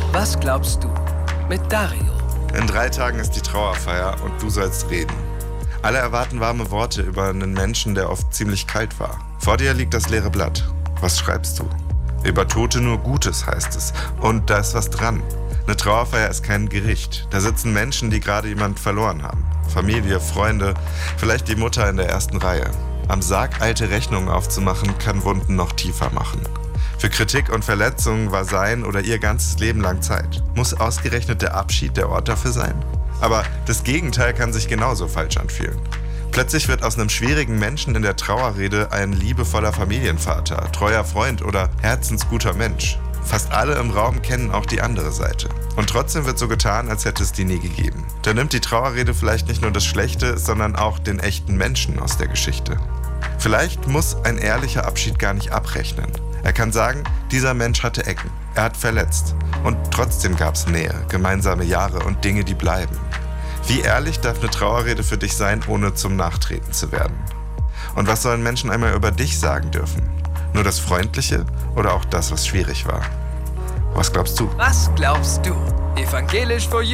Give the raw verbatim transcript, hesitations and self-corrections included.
Was glaubst du? Mit Dario. In drei Tagen ist die Trauerfeier und du sollst reden. Alle erwarten warme Worte über einen Menschen, der oft ziemlich kalt war. Vor dir liegt das leere Blatt. Was schreibst du? Über Tote nur Gutes, heißt es. Und da ist was dran. Eine Trauerfeier ist kein Gericht. Da sitzen Menschen, die gerade jemand verloren haben. Familie, Freunde, vielleicht die Mutter in der ersten Reihe. Am Sarg alte Rechnungen aufzumachen, kann Wunden noch tiefer machen. Für Kritik und Verletzungen war sein oder ihr ganzes Leben lang Zeit. Muss ausgerechnet der Abschied der Ort dafür sein? Aber das Gegenteil kann sich genauso falsch anfühlen. Plötzlich wird aus einem schwierigen Menschen in der Trauerrede ein liebevoller Familienvater, treuer Freund oder herzensguter Mensch. Fast alle im Raum kennen auch die andere Seite. Und trotzdem wird so getan, als hätte es die nie gegeben. Da nimmt die Trauerrede vielleicht nicht nur das Schlechte, sondern auch den echten Menschen aus der Geschichte. Vielleicht muss ein ehrlicher Abschied gar nicht abrechnen. Er kann sagen, dieser Mensch hatte Ecken, er hat verletzt. Und trotzdem gab es Nähe, gemeinsame Jahre und Dinge, die bleiben. Wie ehrlich darf eine Trauerrede für dich sein, ohne zum Nachtreten zu werden? Und was sollen Menschen einmal über dich sagen dürfen? Nur das Freundliche oder auch das, was schwierig war? Was glaubst du? Was glaubst du? Evangelisch for You.